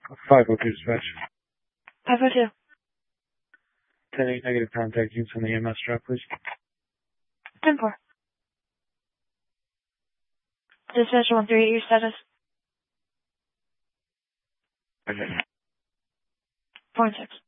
502 dispatch. 502. 10-8 negative contact units on the EMS truck, please. 10-4. Dispatch 138, your status? Okay. 4 and 6.